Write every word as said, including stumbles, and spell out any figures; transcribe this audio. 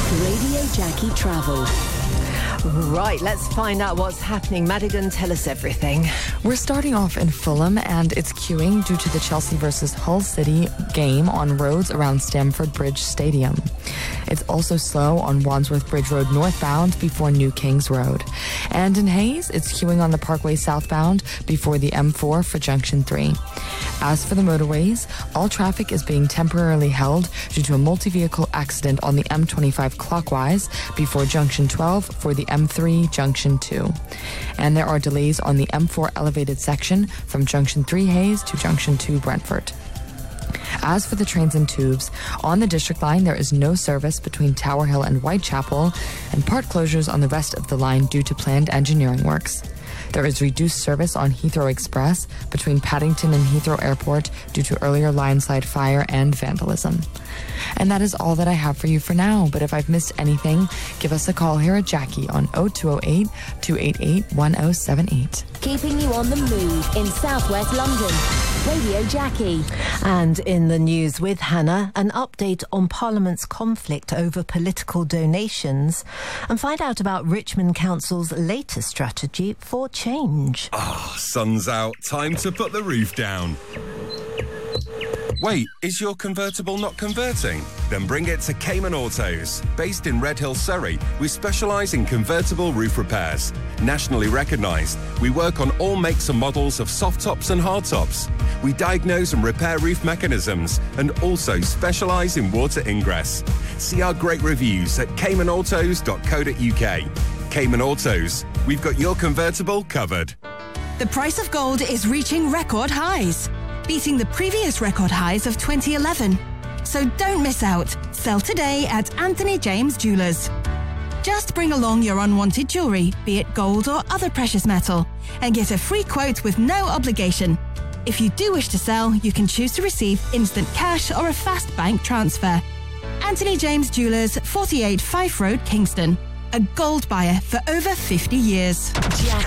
Radio Jackie Travel. Right, let's find out what's happening. Madigan, tell us everything. We're starting off in Fulham, and it's queuing due to the Chelsea versus Hull City game on roads around Stamford Bridge Stadium. It's also slow on Wandsworth Bridge Road northbound before New Kings Road. And in Hayes, it's queuing on the Parkway southbound before the M four for Junction three. As for the motorways, all traffic is being temporarily held due to a multi-vehicle accident on the M twenty-five clockwise before Junction twelve for the M three Junction two. And there are delays on the M four elevated section from Junction three Hayes to Junction two Brentford. As for the trains and tubes, on the District Line there is no service between Tower Hill and Whitechapel, and part closures on the rest of the line due to planned engineering works. There is reduced service on Heathrow Express between Paddington and Heathrow Airport due to earlier lineside fire and vandalism. And that is all that I have for you for now, but if I've missed anything, give us a call here at Jackie on oh two oh eight, two eight eight, one oh seven eight. Keeping you on the move in southwest London. Radio Jackie. And in the news with Hannah, an update on Parliament's conflict over political donations, and find out about Richmond Council's latest strategy for change. Ah, oh, sun's out. Time to put the roof down. Wait, is your convertible not converting? Then bring it to Cayman Autos. Based in Redhill, Surrey, we specialise in convertible roof repairs. Nationally recognised, we work on all makes and models of soft tops and hard tops. We diagnose and repair roof mechanisms and also specialise in water ingress. See our great reviews at cayman autos dot co dot uk. Cayman Autos, we've got your convertible covered. The price of gold is reaching record highs, beating the previous record highs of twenty eleven. So don't miss out. Sell today at Anthony James Jewelers. Just bring along your unwanted jewellery, be it gold or other precious metal, and get a free quote with no obligation. If you do wish to sell, you can choose to receive instant cash or a fast bank transfer. Anthony James Jewelers, forty-eight Fife Road, Kingston. A gold buyer for over fifty years. Jackie.